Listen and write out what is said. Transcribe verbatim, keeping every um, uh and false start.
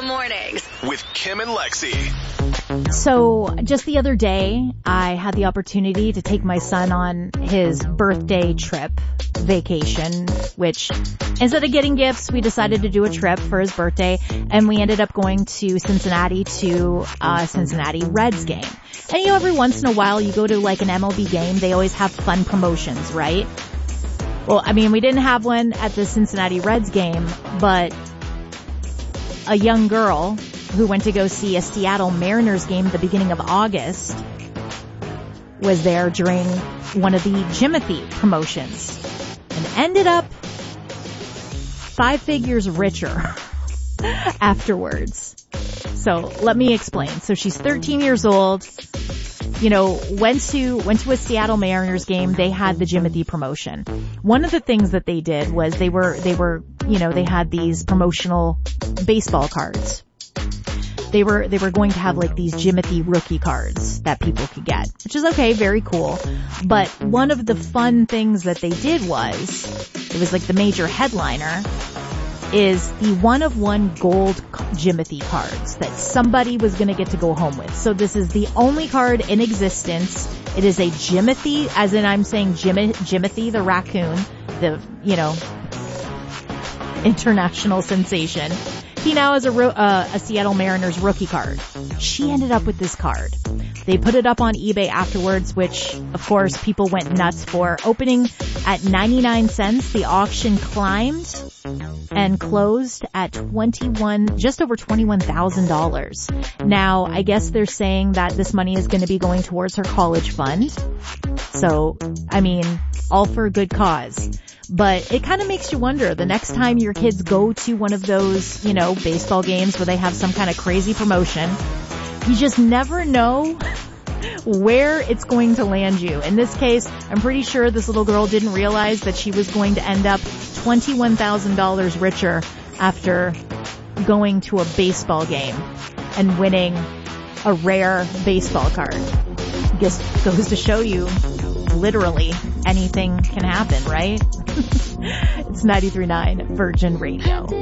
mornings with Kim and Lexi. So just the other day, I had the opportunity to take my son on his birthday trip vacation, which instead of getting gifts, we decided to do a trip for his birthday, and we ended up going to Cincinnati to a Cincinnati Reds game. And you know, every once in a while you go to like an M L B game, they always have fun promotions, right? Well, I mean, we didn't have one at the Cincinnati Reds game, but a young girl who went to go see a Seattle Mariners game at the beginning of August was there during one of the Jimothy promotions and ended up five figures richer afterwards. So let me explain. So she's thirteen years old, you know, went to, went to a Seattle Mariners game. They had the Jimothy promotion. One of the things that they did was they were, they were, you know, they had these promotional baseball cards. They were, they were going to have like these Jimothy rookie cards that people could get, which is okay, very cool. But one of the fun things that they did was, it was like the major headliner, is the one-of-one gold Jimothy cards that somebody was going to get to go home with. So this is the only card in existence. It is a Jimothy, as in I'm saying Jim- Jimothy the raccoon, the, you know, international sensation. He now has a, ro- uh, a Seattle Mariners rookie card. She ended up with this card. They put it up on eBay afterwards, which, of course, people went nuts for. Opening at ninety-nine cents, the auction climbed and closed at twenty-one, just over twenty-one thousand dollars. Now, I guess they're saying that this money is going to be going towards her college fund. So, I mean, all for a good cause. But it kind of makes you wonder, the next time your kids go to one of those, you know, baseball games where they have some kind of crazy promotion, you just never know where it's going to land you. In this case, I'm pretty sure this little girl didn't realize that she was going to end up twenty-one thousand dollars richer after going to a baseball game and winning a rare baseball card. Just goes to show you, literally, anything can happen, right? It's ninety-three point nine Virgin Radio.